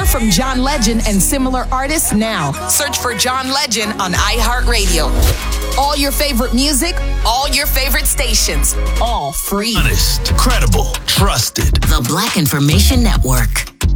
from John Legend and similar artists now. Search for John Legend on iHeartRadio. All your favorite music, all your favorite stations, all free. Honest, credible, trusted. The Black Information Network.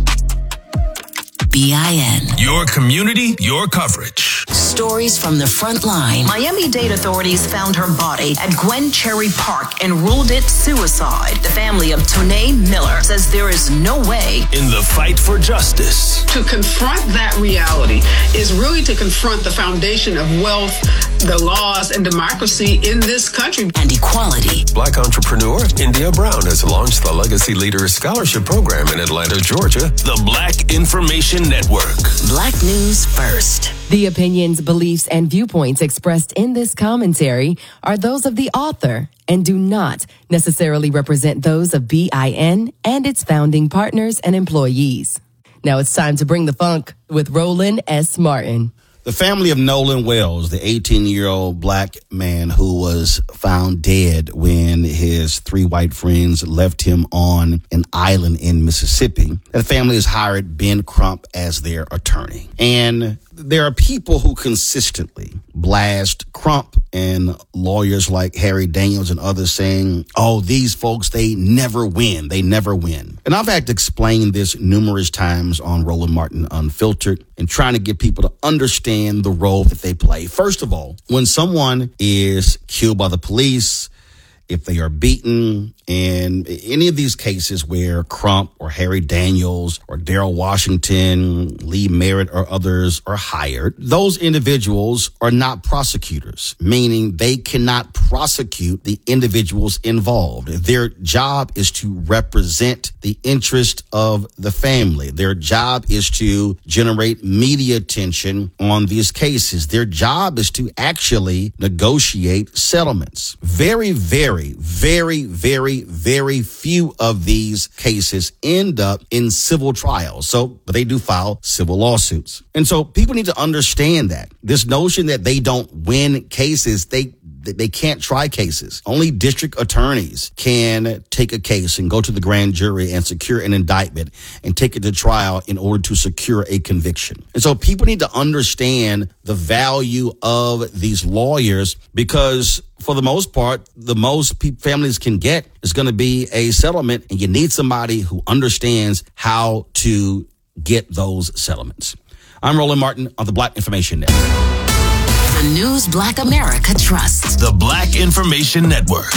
BIN. Your community, your coverage. Stories from the front line. Miami-Dade authorities found her body at Gwen Cherry Park and ruled it suicide. The family of Tonae Miller says there is no way. In the fight for justice. To confront that reality is really to confront the foundation of wealth, the laws, and democracy in this country. And equality. Black entrepreneur India Brown has launched the Legacy Leaders Scholarship Program in Atlanta, Georgia. The Black Information Network. Black News First. The opinions, beliefs, and viewpoints expressed in this commentary are those of the author and do not necessarily represent those of BIN and its founding partners and employees. Now it's time to bring the funk with Roland S. Martin. The family of Nolan Wells, the 18-year-old black man who was found dead when his three white friends left him on an island in Mississippi, that family has hired Ben Crump as their attorney. And there are people who consistently blast Crump and lawyers like Harry Daniels and others saying, oh, these folks, they never win. They never win. And I've had to explain this numerous times on Roland Martin Unfiltered and trying to get people to understand the role that they play. First of all, when someone is killed by the police, if they are beaten, in any of these cases where Crump or Harry Daniels or Daryl Washington, Lee Merritt or others are hired, those individuals are not prosecutors, meaning they cannot prosecute the individuals involved. Their job is to represent the interest of the family. Their job is to generate media attention on these cases. Their job is to actually negotiate settlements. Very few of these cases end up in civil trials. But they do file civil lawsuits. And so people need to understand that. This notion that they don't win cases, they can't try cases. Only district attorneys can take a case and go to the grand jury and secure an indictment and take it to trial in order to secure a conviction. And so people need to understand the value of these lawyers, because for the most part, the most families can get is going to be a settlement, and you need somebody who understands how to get those settlements. I'm Roland Martin on the Black Information Network. The news Black America trusts. The Black Information Network.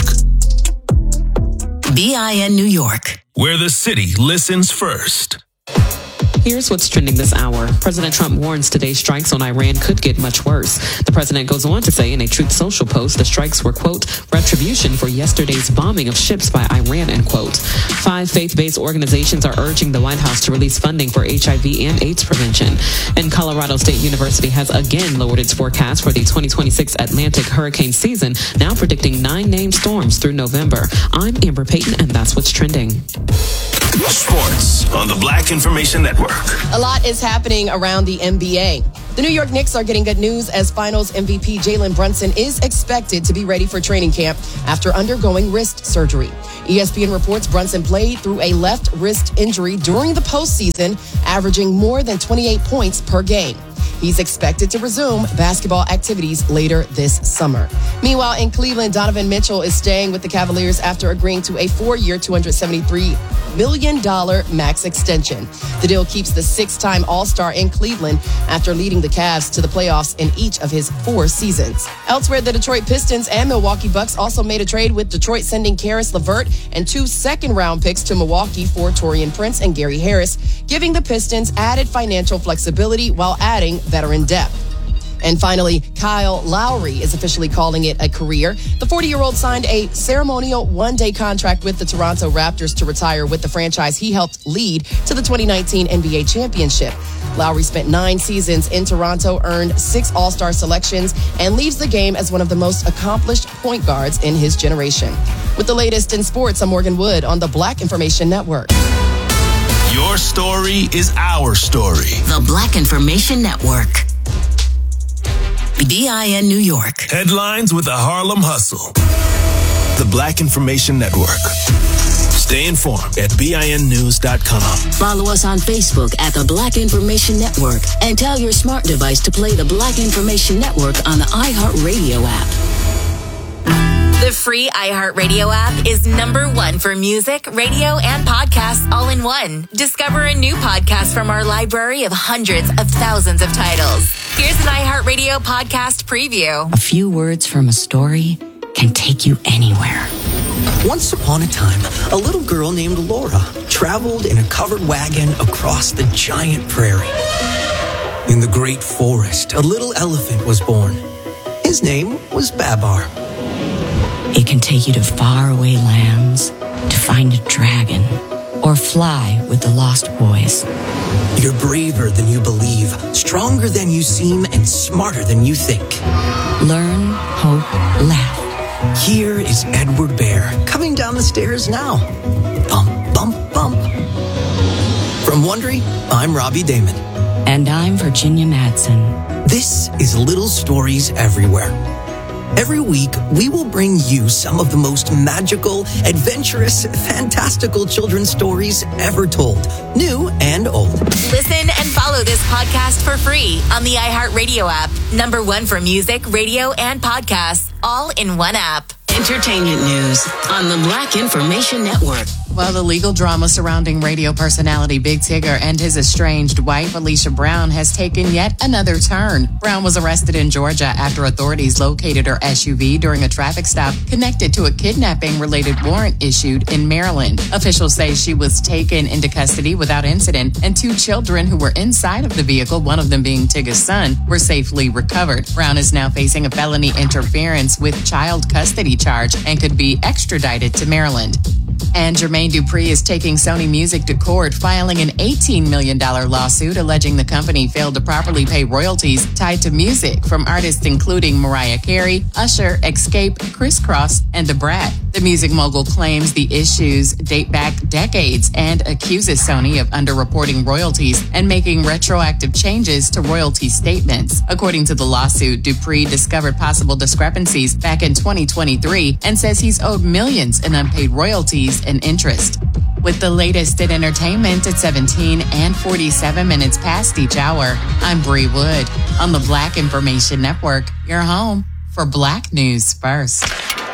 BIN New York. Where the city listens first. Here's what's trending this hour. President Trump warns today's strikes on Iran could get much worse. The president goes on to say in a Truth Social post the strikes were, quote, retribution for yesterday's bombing of ships by Iran, end quote. 5 faith-based organizations are urging the White House to release funding for HIV and AIDS prevention. And Colorado State University has again lowered its forecast for the 2026 Atlantic hurricane season, now predicting 9 named storms through November. I'm Amber Payton, and that's what's trending. Sports on the Black Information Network. A lot is happening around the NBA. The New York Knicks are getting good news as Finals MVP Jalen Brunson is expected to be ready for training camp after undergoing wrist surgery. ESPN reports Brunson played through a left wrist injury during the postseason, averaging more than 28 points per game. He's expected to resume basketball activities later this summer. Meanwhile, in Cleveland, Donovan Mitchell is staying with the Cavaliers after agreeing to a 4-year, $273 million max extension. The deal keeps the 6-time All-Star in Cleveland after leading the Cavs to the playoffs in each of his 4 seasons. Elsewhere, the Detroit Pistons and Milwaukee Bucks also made a trade, with Detroit sending Karis LeVert and 2 second-round picks to Milwaukee for Taurean Prince and Gary Harris, giving the Pistons added financial flexibility while adding veteran depth. And finally, Kyle Lowry is officially calling it a career. The 40-year-old signed a ceremonial 1-day contract with the Toronto Raptors to retire with the franchise he helped lead to the 2019 NBA championship. Lowry spent 9 seasons in Toronto, earned 6 All-Star selections, and leaves the game as one of the most accomplished point guards in his generation. With the latest in sports, I'm Morgan Wood on the Black Information Network. Your story is our story. The Black Information Network. BIN New York. Headlines with the Harlem Hustle. The Black Information Network. Stay informed at BINnews.com. Follow us on Facebook at The Black Information Network and tell your smart device to play The Black Information Network on the iHeartRadio app. The free iHeartRadio app is #1 for music, radio, and podcasts all in one. Discover a new podcast from our library of hundreds of thousands of titles. Here's an iHeartRadio podcast preview. A few words from a story can take you anywhere. Once upon a time, a little girl named Laura traveled in a covered wagon across the giant prairie. In the great forest, a little elephant was born. His name was Babar. It can take you to faraway lands, to find a dragon, or fly with the Lost Boys. You're braver than you believe, stronger than you seem, and smarter than you think. Learn, hope, laugh. Here is Edward Bear coming down the stairs now. Bump, bump, bump. From Wondery, I'm Robbie Damon. And I'm Virginia Madsen. This is Little Stories Everywhere. Every week, we will bring you some of the most magical, adventurous, fantastical children's stories ever told, new and old. Listen and follow this podcast for free on the iHeartRadio app. #1 for music, radio, and podcasts, all in one app. Entertainment news on the Black Information Network. Well, the legal drama surrounding radio personality Big Tigger and his estranged wife, Alicia Brown, has taken yet another turn. Brown was arrested in Georgia after authorities located her SUV during a traffic stop connected to a kidnapping-related warrant issued in Maryland. Officials say she was taken into custody without incident, and 2 children who were inside of the vehicle, one of them being Tigger's son, were safely recovered. Brown is now facing a felony interference with child custody charge and could be extradited to Maryland. And Jermaine Dupri is taking Sony Music to court, filing an $18 million lawsuit alleging the company failed to properly pay royalties tied to music from artists including Mariah Carey, Usher, Escape, Criss Cross, and Da Brat. The music mogul claims the issues date back decades and accuses Sony of underreporting royalties and making retroactive changes to royalty statements. According to the lawsuit, Dupri discovered possible discrepancies back in 2023 and says he's owed millions in unpaid royalties and interest. With the latest in entertainment at 17 and 47 minutes past each hour, I'm Bree Wood on the Black Information Network, your home for Black News First.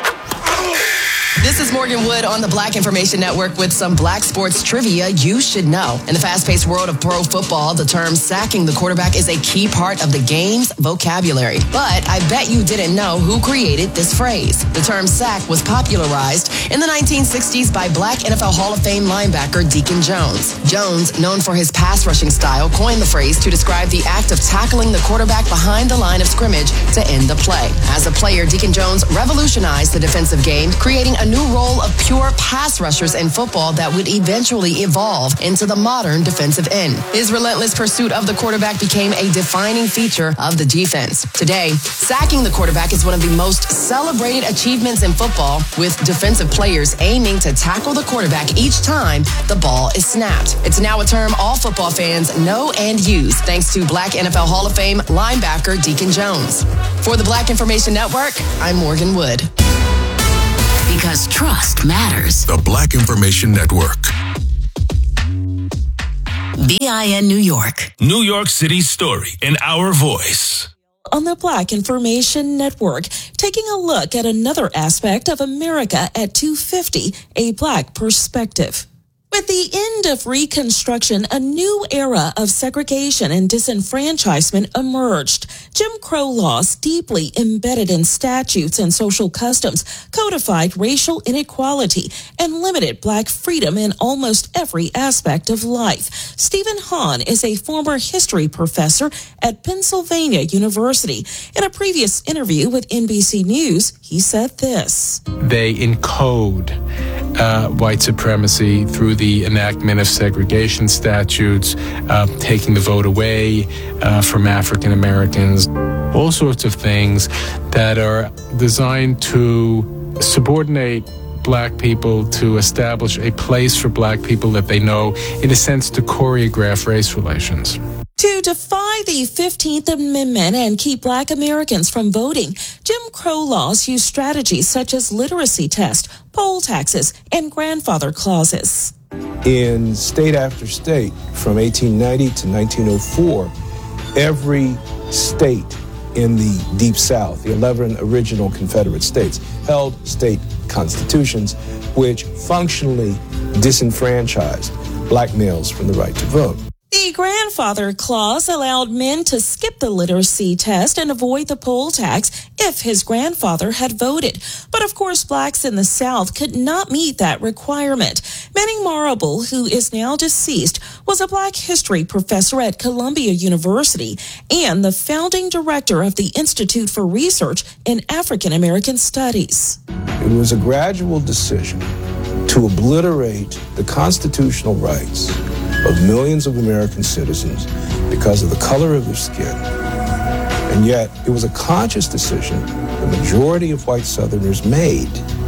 This is Morgan Wood on the Black Information Network with some Black sports trivia you should know. In the fast-paced world of pro football, the term sacking the quarterback is a key part of the game's vocabulary. But I bet you didn't know who created this phrase. The term sack was popularized in the 1960s by Black NFL Hall of Fame linebacker Deacon Jones. Jones, known for his pass-rushing style, coined the phrase to describe the act of tackling the quarterback behind the line of scrimmage to end the play. As a player, Deacon Jones revolutionized the defensive game, creating a new role of pure pass rushers in football that would eventually evolve into the modern defensive end. His relentless pursuit of the quarterback became a defining feature of the defense. Today, sacking the quarterback is one of the most celebrated achievements in football, with defensive players aiming to tackle the quarterback each time the ball is snapped. It's now a term all football fans know and use, thanks to Black NFL Hall of Fame linebacker Deacon Jones. For the Black Information Network, I'm Morgan Wood. Because trust matters. The Black Information Network. BIN New York. New York City's story in our voice. On the Black Information Network, taking a look at another aspect of America at 250, a Black perspective. With the end of Reconstruction, a new era of segregation and disenfranchisement emerged. Jim Crow laws, deeply embedded in statutes and social customs, codified racial inequality and limited Black freedom in almost every aspect of life. Stephen Hahn is a former history professor at Pennsylvania University. In a previous interview with NBC News, he said this. They encode white supremacy through the enactment of segregation statutes, taking the vote away from African Americans, all sorts of things that are designed to subordinate Black people, to establish a place for Black people that they know, in a sense, to choreograph race relations. To defy the 15th Amendment and keep Black Americans from voting, Jim Crow laws use strategies such as literacy tests, poll taxes, and grandfather clauses. In state after state, from 1890 to 1904, every state in the Deep South, the 11 original Confederate states, held state constitutions which functionally disenfranchised Black males from the right to vote. The grandfather clause allowed men to skip the literacy test and avoid the poll tax if his grandfather had voted. But of course, Blacks in the South could not meet that requirement. Manning Marable, who is now deceased, was a Black history professor at Columbia University and the founding director of the Institute for Research in African American Studies. It was a gradual decision to obliterate the constitutional rights of millions of American citizens because of the color of their skin. And yet, it was a conscious decision the majority of white Southerners made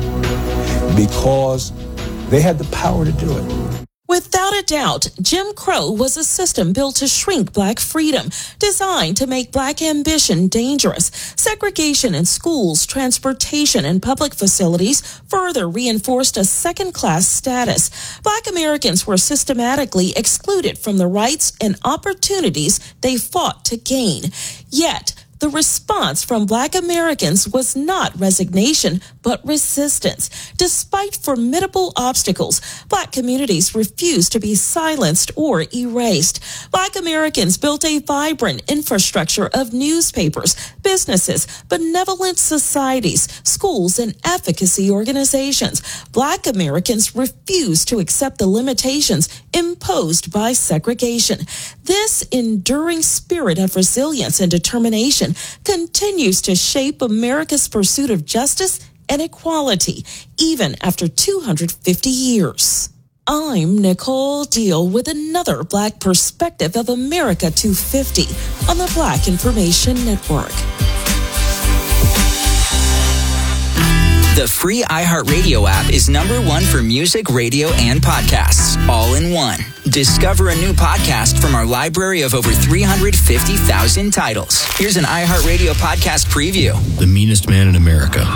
because they had the power to do it. Without a doubt, Jim Crow was a system built to shrink Black freedom, designed to make Black ambition dangerous. Segregation in schools, transportation, and public facilities further reinforced a second-class status. Black Americans were systematically excluded from the rights and opportunities they fought to gain. Yet, the response from Black Americans was not resignation, but resistance. Despite formidable obstacles, Black communities refused to be silenced or erased. Black Americans built a vibrant infrastructure of newspapers, businesses, benevolent societies, schools, and advocacy organizations. Black Americans refused to accept the limitations imposed by segregation. This enduring spirit of resilience and determination continues to shape America's pursuit of justice and equality, even after 250 years. I'm Nicole Deal with another Black perspective of America 250 on the Black Information Network. The free iHeartRadio app is #1 for music, radio, and podcasts, all in one. Discover a new podcast from our library of over 350,000 titles. Here's an iHeartRadio podcast preview. The meanest man in America.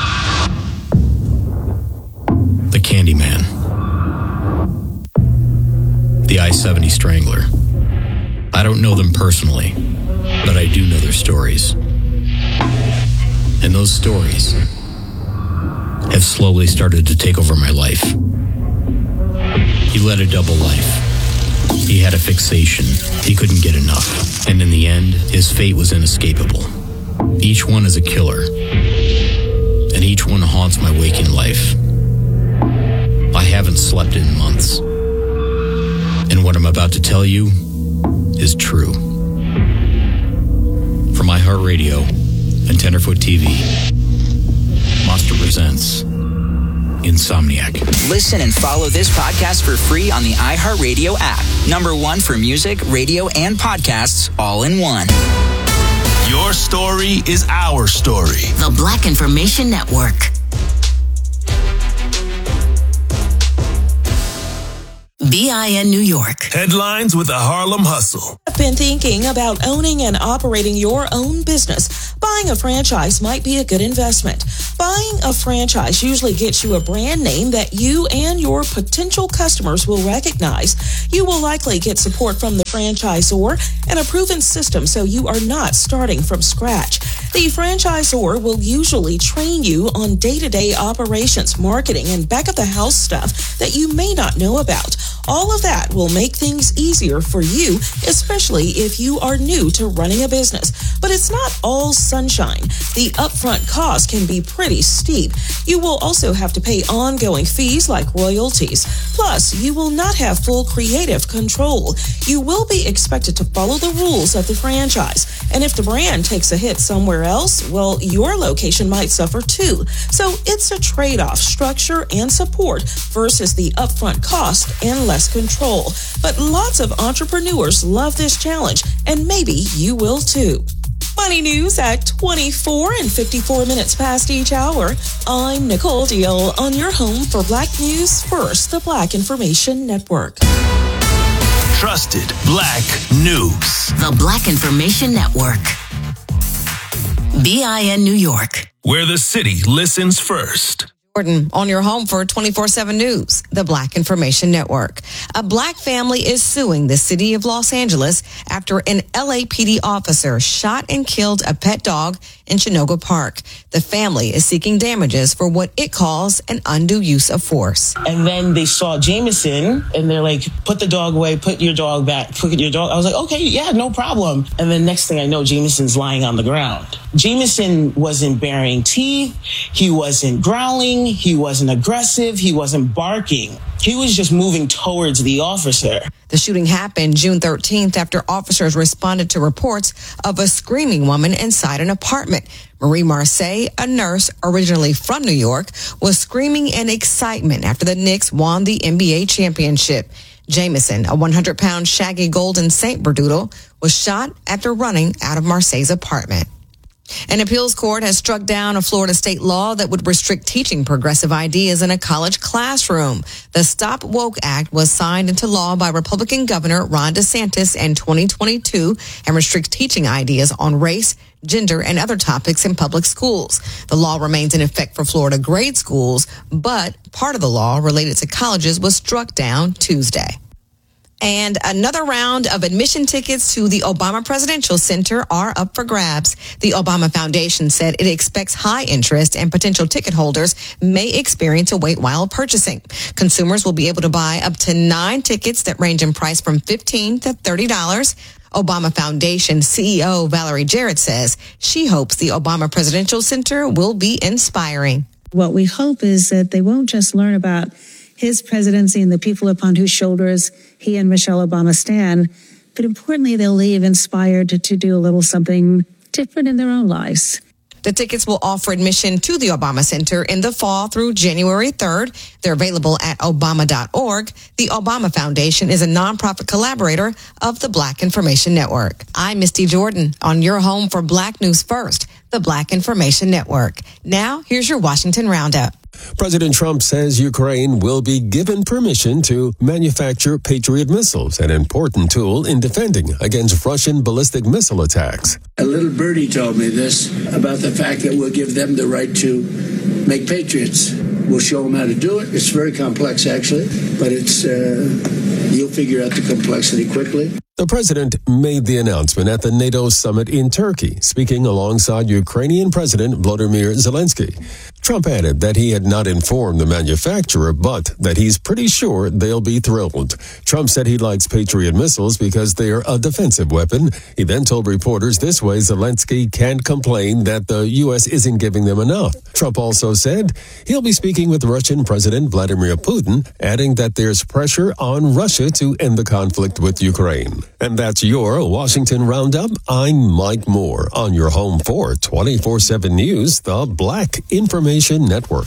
The Candyman. The I-70 Strangler. I don't know them personally, but I do know their stories. And those stories have slowly started to take over my life. He led a double life. He had a fixation. He couldn't get enough. And in the end, his fate was inescapable. Each one is a killer. And each one haunts my waking life. I haven't slept in months. And what I'm about to tell you is true. From iHeartRadio and Tenderfoot TV, Monster presents Insomniac. Listen and follow this podcast for free on the iHeartRadio app. #1 for music, radio, and podcasts, all in one. Your story is our story. The Black Information Network. BIN New York. Headlines with the Harlem Hustle. I've been thinking about owning and operating your own business. Buying a franchise might be a good investment. Buying a franchise usually gets you a brand name that you and your potential customers will recognize. You will likely get support from the franchisor and a proven system, so you are not starting from scratch. The franchisor will usually train you on day-to-day operations, marketing, and back-of-the-house stuff that you may not know about. All of that will make things easier for you, especially if you are new to running a business. But it's not all sunshine. The upfront cost can be pretty steep. You will also have to pay ongoing fees like royalties. Plus, you will not have full creative control. You will be expected to follow the rules of the franchise. And if the brand takes a hit somewhere else, well, your location might suffer too. So it's a trade-off, structure and support versus the upfront cost and less control. But lots of entrepreneurs love this challenge, and maybe you will too. Money news at 24 and 54 minutes past each hour. I'm Nicole Deal on your home for Black News First, the Black Information Network. Trusted Black News. The Black Information Network. BIN New York. Where the city listens first. Jordan, on your home for 24/7 News, the Black Information Network. A black family is suing the city of Los Angeles after an LAPD officer shot and killed a pet dog in Chinoga Park. The family is seeking damages for what it calls an undue use of force. And then they saw Jameson and they're like, put the dog away, put your dog back, put your dog. I was like, okay, yeah, no problem. And then next thing I know, Jameson's lying on the ground. Jameson wasn't baring teeth. He wasn't growling. He wasn't aggressive. He wasn't barking. He was just moving towards the officer. The shooting happened June 13th after officers responded to reports of a screaming woman inside an apartment. Marie Marseille, a nurse originally from New York, was screaming in excitement after the Knicks won the NBA championship. Jameson, a 100-pound shaggy golden Saint Berdoodle, was shot after running out of Marseille's apartment. An appeals court has struck down a Florida state law that would restrict teaching progressive ideas in a college classroom. The Stop Woke Act was signed into law by Republican Governor Ron DeSantis in 2022 and restricts teaching ideas on race, gender, and other topics in public schools. The law remains in effect for Florida grade schools, but part of the law related to colleges was struck down Tuesday. And another round of admission tickets to the Obama Presidential Center are up for grabs. The Obama Foundation said it expects high interest and potential ticket holders may experience a wait while purchasing. Consumers will be able to buy up to 9 tickets that range in price from $15 to $30. Obama Foundation CEO Valerie Jarrett says she hopes the Obama Presidential Center will be inspiring. What we hope is that they won't just learn about his presidency and the people upon whose shoulders he and Michelle Obama stand, but importantly, they'll leave inspired to do a little something different in their own lives. The tickets will offer admission to the Obama Center in the fall through January 3rd. They're available at obama.org. The Obama Foundation is a nonprofit collaborator of the Black Information Network. I'm Misty Jordan on your home for Black News First, the Black Information Network. Now, here's your Washington Roundup. President Trump says Ukraine will be given permission to manufacture Patriot missiles, an important tool in defending against Russian ballistic missile attacks. A little birdie told me this about the fact that we'll give them the right to make Patriots. We'll show them how to do it. It's very complex, actually, but you'll figure out the complexity quickly. The president made the announcement at the NATO summit in Turkey, speaking alongside Ukrainian President Volodymyr Zelensky. Trump added that he had not informed the manufacturer, but that he's pretty sure they'll be thrilled. Trump said he likes Patriot missiles because they are a defensive weapon. He then told reporters this way Zelensky can't complain that the U.S. isn't giving them enough. Trump also said he'll be speaking with Russian President Vladimir Putin, adding that there's pressure on Russia to end the conflict with Ukraine. And that's your Washington Roundup. I'm Mike Moore on your home for 24/7 News, the Black Information Network.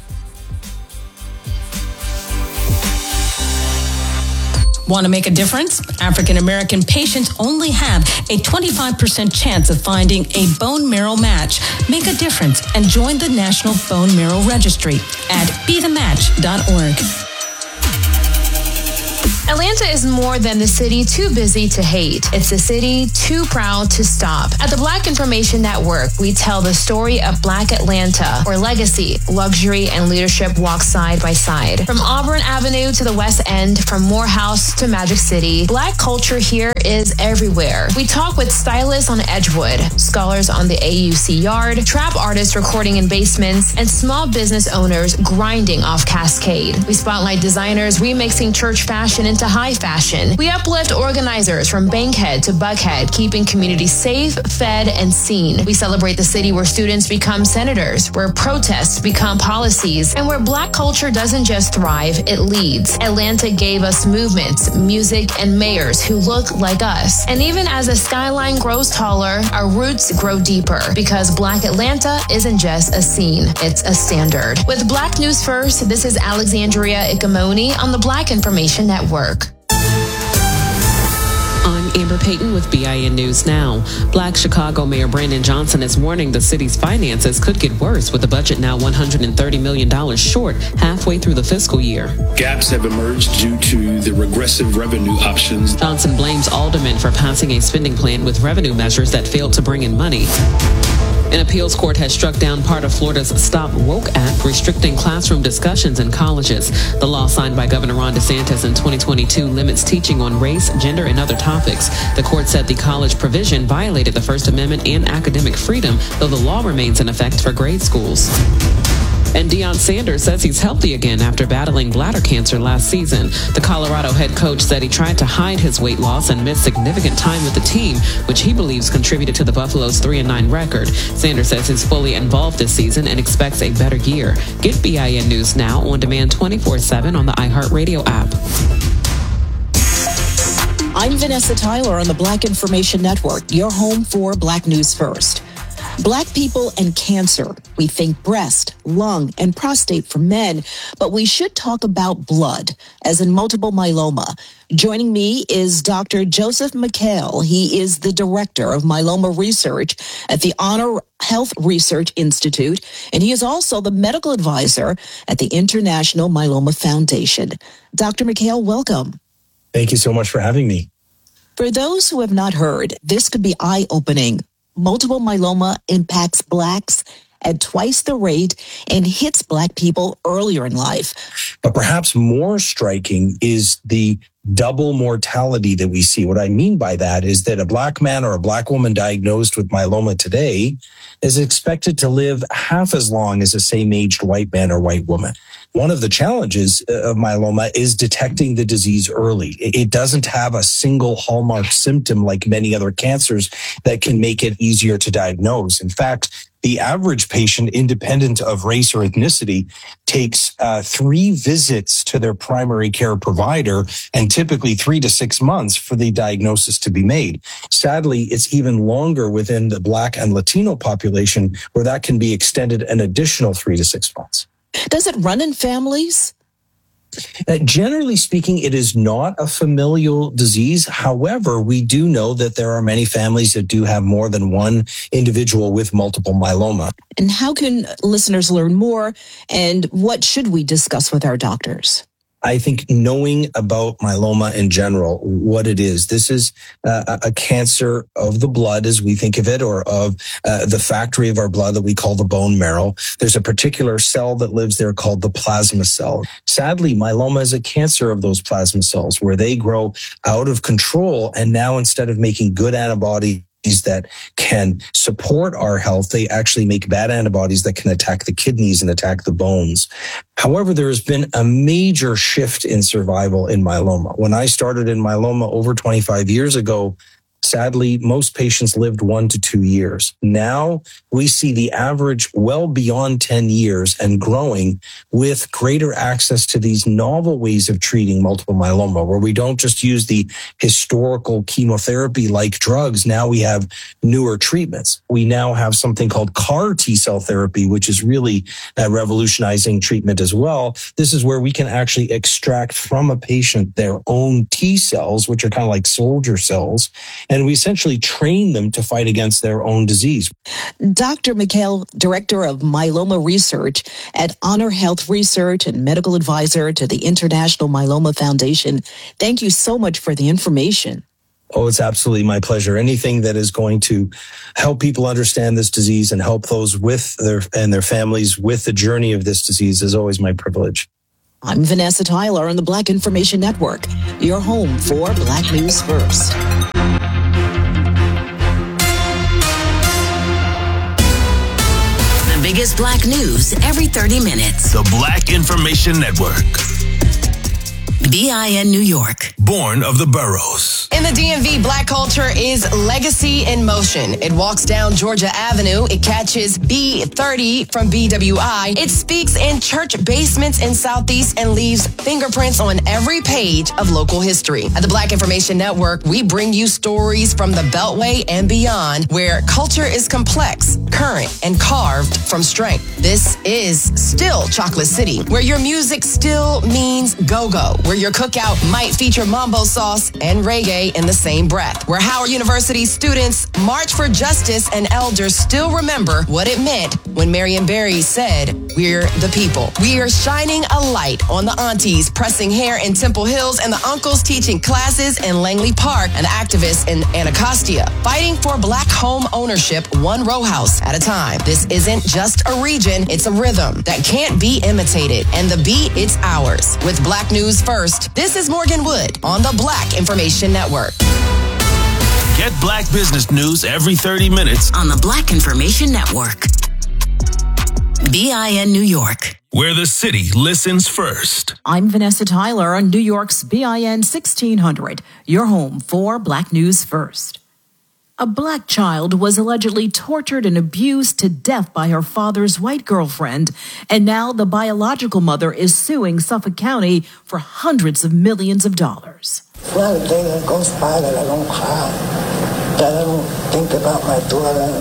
Want to make a difference? African American patients only have a 25% chance of finding a bone marrow match. Make a difference and join the National Bone Marrow Registry at bethematch.org. Atlanta is more than the city too busy to hate. It's the city too proud to stop. At the Black Information Network, we tell the story of Black Atlanta, where legacy, luxury, and leadership walk side by side. From Auburn Avenue to the West End, from Morehouse to Magic City, Black culture here is everywhere. We talk with stylists on Edgewood, scholars on the AUC Yard, trap artists recording in basements, and small business owners grinding off Cascade. We spotlight designers remixing church fashion into high fashion. We uplift organizers from Bankhead to Buckhead, keeping communities safe, fed, and seen. We celebrate the city where students become senators, where protests become policies, and where Black culture doesn't just thrive, it leads. Atlanta gave us movements, music, and mayors who look like us. And even as the skyline grows taller, our roots grow deeper, because Black Atlanta isn't just a scene, it's a standard. With Black News First, this is Alexandria Ikamoni on the Black Information Network. I'm Amber Payton with BIN News Now. Black Chicago Mayor Brandon Johnson is warning the city's finances could get worse, with the budget now $130 million short halfway through the fiscal year. Gaps have emerged due to the regressive revenue options. Johnson blames aldermen for passing a spending plan with revenue measures that failed to bring in money. An appeals court has struck down part of Florida's Stop Woke Act, restricting classroom discussions in colleges. The law signed by Governor Ron DeSantis in 2022 limits teaching on race, gender, and other topics. The court said the college provision violated the First Amendment and academic freedom, though the law remains in effect for grade schools. And Deion Sanders says he's healthy again after battling bladder cancer last season. The Colorado head coach said he tried to hide his weight loss and missed significant time with the team, which he believes contributed to the Buffalo's 3-9 record. Sanders says he's fully involved this season and expects a better year. Get BIN News Now on demand 24/7 on the iHeartRadio app. I'm Vanessa Tyler on the Black Information Network, your home for Black News First. Black people and cancer. We think breast, lung, and prostate for men, but we should talk about blood, as in multiple myeloma. Joining me is Dr. Joseph McHale. He is the director of myeloma research at the Honor Health Research Institute, and he is also the medical advisor at the International Myeloma Foundation. Dr. McHale, welcome. Thank you so much for having me. For those who have not heard, this could be eye-opening. Multiple myeloma impacts Blacks at twice the rate and hits Black people earlier in life. But perhaps more striking is the double mortality that we see. What I mean by that is that a Black man or a Black woman diagnosed with myeloma today is expected to live half as long as a same-aged white man or white woman. One of the challenges of myeloma is detecting the disease early. It doesn't have a single hallmark symptom like many other cancers that can make it easier to diagnose. In fact, the average patient, independent of race or ethnicity, takes 3 visits to their primary care provider and typically 3 to 6 months for the diagnosis to be made. Sadly, it's even longer within the Black and Latino population, where that can be extended an additional 3 to 6 months. Does it run in families? Generally speaking, it is not a familial disease. However, we do know that there are many families that do have more than one individual with multiple myeloma. And how can listeners learn more, and what should we discuss with our doctors? I think knowing about myeloma in general, what it is, this is a cancer of the blood as we think of it, or of the factory of our blood that we call the bone marrow. There's a particular cell that lives there called the plasma cell. Sadly, myeloma is a cancer of those plasma cells where they grow out of control. And now instead of making good antibodies that can support our health, they actually make bad antibodies that can attack the kidneys and attack the bones. However, there has been a major shift in survival in myeloma. When I started in myeloma over 25 years ago, sadly, most patients lived 1 to 2 years. Now we see the average well beyond 10 years and growing, with greater access to these novel ways of treating multiple myeloma, where we don't just use the historical chemotherapy-like drugs. Now we have newer treatments. We now have something called CAR T-cell therapy, which is really revolutionizing treatment as well. This is where we can actually extract from a patient their own T-cells, which are kind of like soldier cells, and we essentially train them to fight against their own disease. Dr. McHale, Director of Myeloma Research at Honor Health Research and Medical Advisor to the International Myeloma Foundation, thank you so much for the information. Oh, it's absolutely my pleasure. Anything that is going to help people understand this disease and help those with their families with the journey of this disease is always my privilege. I'm Vanessa Tyler on the Black Information Network, your home for Black News First. The biggest Black news every 30 minutes. The Black Information Network. BIN New York. Born of the boroughs. In the DMV, Black culture is legacy in motion. It walks down Georgia Avenue. It catches B30 from BWI. It speaks in church basements in Southeast and leaves fingerprints on every page of local history. At the Black Information Network, we bring you stories from the Beltway and beyond, where culture is complex, current, and carved from strength. This is still Chocolate City, where your music still means go-go, where where your cookout might feature mambo sauce and reggae in the same breath. Where Howard University students march for justice and elders still remember what it meant when Marion Barry said, "We're the people." We are shining a light on the aunties pressing hair in Temple Hills and the uncles teaching classes in Langley Park and the activists in Anacostia, fighting for Black home ownership one row house at a time. This isn't just a region, it's a rhythm that can't be imitated. And the beat, it's ours. With Black News First, this is Morgan Wood on the Black Information Network. Get Black business news every 30 minutes on the Black Information Network. BIN New York, where the city listens first. I'm Vanessa Tyler on New York's BIN 1600, your home for Black News First. A Black child was allegedly tortured and abused to death by her father's white girlfriend, and now the biological mother is suing Suffolk County for hundreds of millions of dollars. Not a day that goes by that I don't cry, that I don't think about my daughter,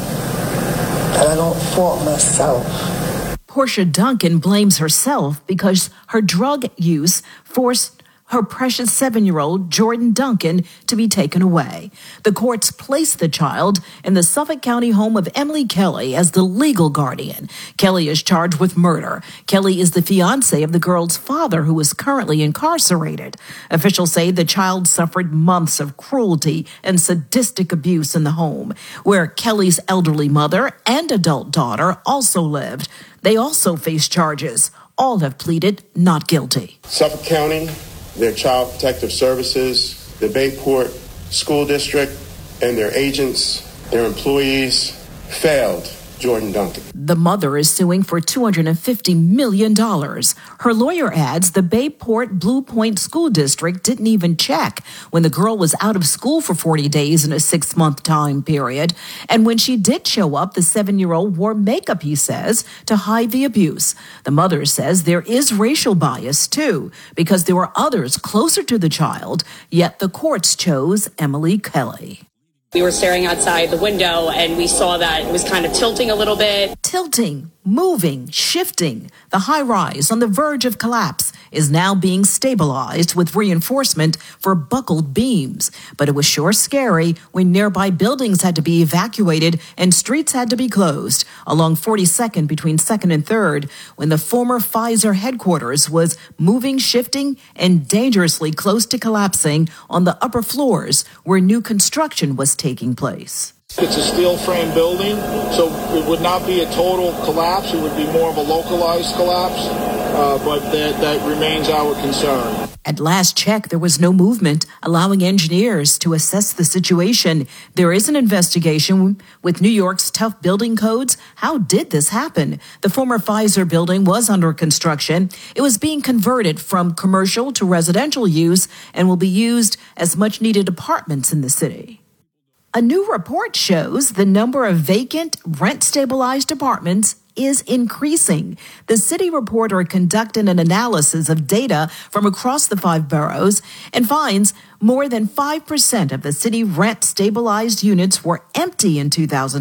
that I don't fault myself. Portia Duncan blames herself because her drug use forced her precious 7-year-old Jordan Duncan to be taken away. The courts placed the child in the Suffolk County home of Emily Kelly as the legal guardian. Kelly is charged with murder. Kelly is the fiance of the girl's father, who is currently incarcerated. Officials say the child suffered months of cruelty and sadistic abuse in the home, where Kelly's elderly mother and adult daughter also lived. They also face charges. All have pleaded not guilty. Suffolk County, their Child Protective Services, the Bayport School District, and their agents, their employees, failed Jordan Duncan. The mother is suing for $250 million. Her lawyer adds the Bayport Blue Point School District didn't even check when the girl was out of school for 40 days in a 6-month time period. And when she did show up, the 7-year-old wore makeup, he says, to hide the abuse. The mother says there is racial bias, too, because there were others closer to the child, yet the courts chose Emily Kelly. We were staring outside the window and we saw that it was kind of tilting a little bit. Tilting, moving, shifting. The high rise on the verge of collapse is now being stabilized with reinforcement for buckled beams. But it was sure scary when nearby buildings had to be evacuated and streets had to be closed along 42nd between 2nd and 3rd when the former Pfizer headquarters was moving, shifting, and dangerously close to collapsing on the upper floors where new construction was taking place. It's a steel frame building, so it would not be a total collapse. It would be more of a localized collapse, but that remains our concern. At last check, there was no movement, allowing engineers to assess the situation. There is an investigation with New York's tough building codes. How did this happen? The former Pfizer building was under construction. It was being converted from commercial to residential use and will be used as much-needed apartments in the city. A new report shows the number of vacant, rent-stabilized apartments is increasing. The city reporter conducted an analysis of data from across the 5 boroughs and finds more than 5% of the city rent-stabilized units were empty in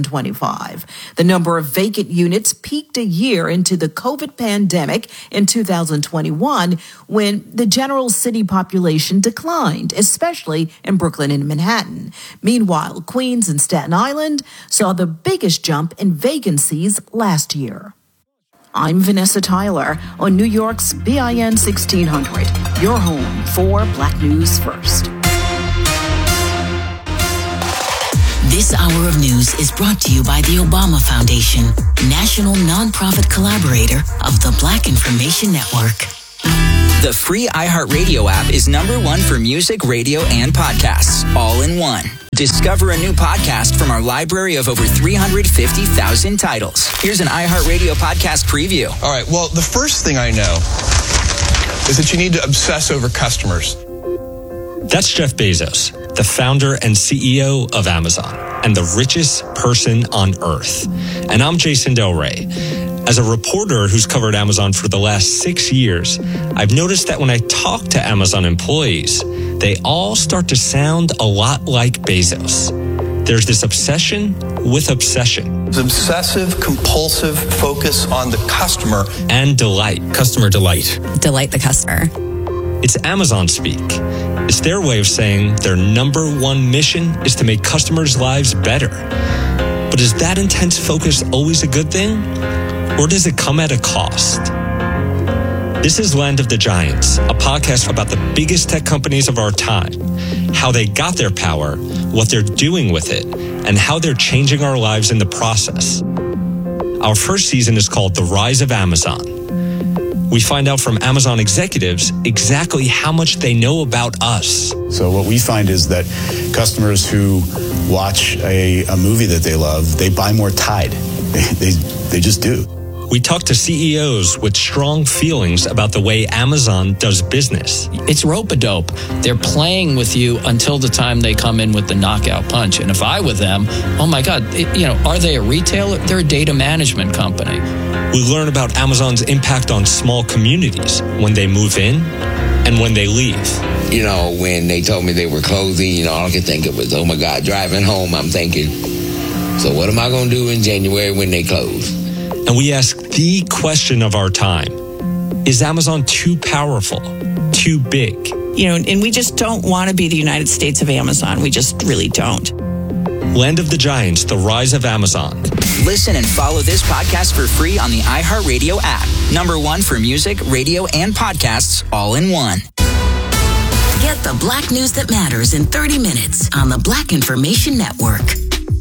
2025. The number of vacant units peaked a year into the COVID pandemic in 2021 when the general city population declined, especially in Brooklyn and Manhattan. Meanwhile, Queens and Staten Island saw the biggest jump in vacancies last year. I'm Vanessa Tyler on New York's BIN 1600, your home for Black News First. This hour of news is brought to you by the Obama Foundation, national nonprofit collaborator of the Black Information Network. The free iHeartRadio app is #1 for music, radio, and podcasts, all in one. Discover a new podcast from our library of over 350,000 titles. Here's an iHeartRadio podcast preview. All right, well, the first thing I know is that you need to obsess over customers. That's Jeff Bezos, the founder and CEO of Amazon, and the richest person on earth. And I'm Jason Del Rey. As a reporter who's covered Amazon for the last 6 years, I've noticed that when I talk to Amazon employees, they all start to sound a lot like Bezos. There's this obsession with obsession. Obsessive, compulsive focus on the customer. And delight. Customer delight. Delight the customer. It's Amazon speak. It's their way of saying their number one mission is to make customers' lives better. But is that intense focus always a good thing? Or does it come at a cost? This is Land of the Giants, a podcast about the biggest tech companies of our time, how they got their power, what they're doing with it, and how they're changing our lives in the process. Our first season is called The Rise of Amazon. We find out from Amazon executives exactly how much they know about us. So what we find is that customers who watch a movie that they love, they buy more Tide. They just do. We talk to CEOs with strong feelings about the way Amazon does business. It's rope-a-dope. They're playing with you until the time they come in with the knockout punch. And if I were them, oh my God, are they a retailer? They're a data management company. We learn about Amazon's impact on small communities when they move in and when they leave. When they told me they were closing, all I could think of was, oh my God, driving home, I'm thinking, so what am I going to do in January when they close? And we ask the question of our time. Is Amazon too powerful, too big? And we just don't want to be the United States of Amazon. We just really don't. Land of the Giants, The Rise of Amazon. Listen and follow this podcast for free on the iHeartRadio app. #1 for music, radio, and podcasts all in one. Get the Black news that matters in 30 minutes on the Black Information Network.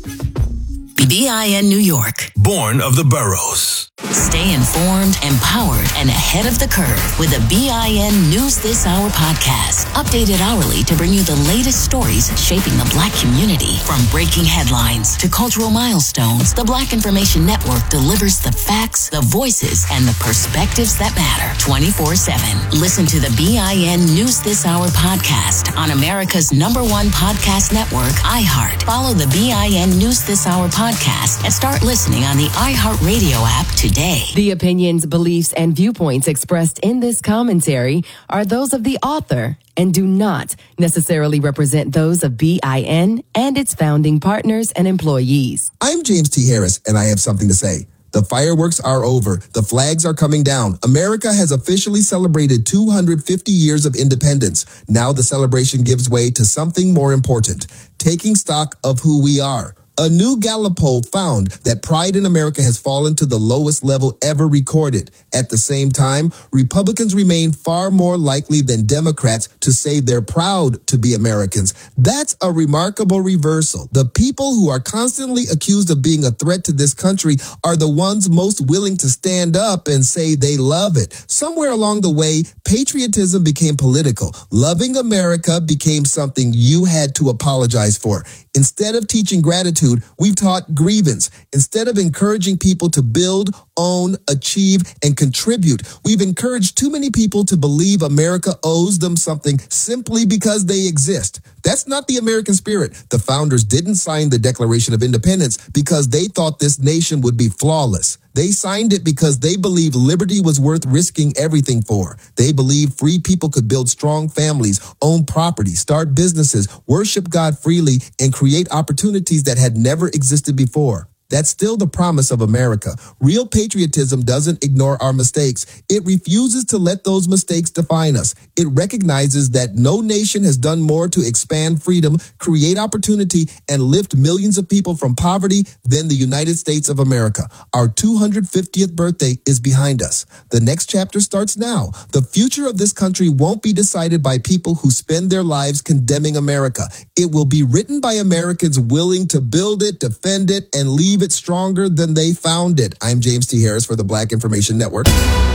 BIN New York. Born of the boroughs. Stay informed, empowered, and ahead of the curve with the BIN News This Hour podcast. Updated hourly to bring you the latest stories shaping the Black community. From breaking headlines to cultural milestones, the Black Information Network delivers the facts, the voices, and the perspectives that matter 24/7. Listen to the BIN News This Hour podcast on America's #1 podcast network, iHeart. Follow the BIN News This Hour podcast and start listening on the iHeartRadio app today. The opinions, beliefs, and viewpoints expressed in this commentary are those of the author and do not necessarily represent those of BIN and its founding partners and employees. I'm James T. Harris, and I have something to say. The fireworks are over. The flags are coming down. America has officially celebrated 250 years of independence. Now the celebration gives way to something more important, taking stock of who we are. A new Gallup poll found that pride in America has fallen to the lowest level ever recorded. At the same time, Republicans remain far more likely than Democrats to say they're proud to be Americans. That's a remarkable reversal. The people who are constantly accused of being a threat to this country are the ones most willing to stand up and say they love it. Somewhere along the way, patriotism became political. Loving America became something you had to apologize for. Instead of teaching gratitude, we've taught grievance. Instead of encouraging people to build, own, achieve, and contribute, we've encouraged too many people to believe America owes them something simply because they exist. That's not the American spirit. The founders didn't sign the Declaration of Independence because they thought this nation would be flawless. They signed it because they believed liberty was worth risking everything for. They believed free people could build strong families, own property, start businesses, worship God freely, and create opportunities that had never existed before. That's still the promise of America. Real patriotism doesn't ignore our mistakes. It refuses to let those mistakes define us. It recognizes that no nation has done more to expand freedom, create opportunity, and lift millions of people from poverty than the United States of America. Our 250th birthday is behind us. The next chapter starts now. The future of this country won't be decided by people who spend their lives condemning America. It will be written by Americans willing to build it, defend it, and leave it stronger than they found it. I'm James T. Harris for the Black Information Network.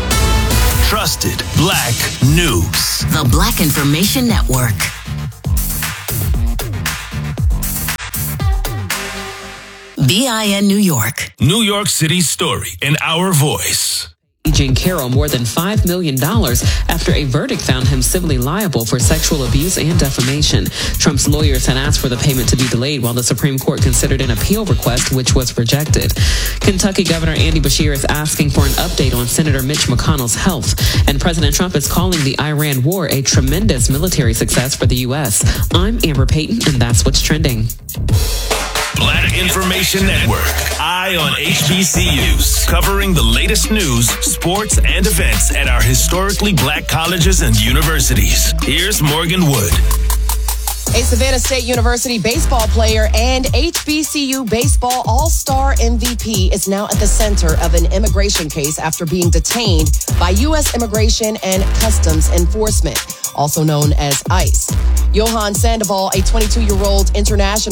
Trusted Black News. The Black Information Network. BIN New York. New York City's story in our voice. Jean Carroll more than $5 million after a verdict found him civilly liable for sexual abuse and defamation. Trump's lawyers had asked for the payment to be delayed while the Supreme Court considered an appeal request, which was rejected. Kentucky Governor Andy Beshear is asking for an update on Senator Mitch McConnell's health, and President Trump is calling the Iran war a tremendous military success for the U.S. I'm Amber Payton, and that's what's trending. Black Information Network. Eye on HBCUs. Covering the latest news, sports, and events at our historically black colleges and universities. Here's Morgan Wood. A Savannah State University baseball player and HBCU baseball all-star MVP is now at the center of an immigration case after being detained by U.S. Immigration and Customs Enforcement, also known as ICE. Johan Sandoval, a 22-year-old international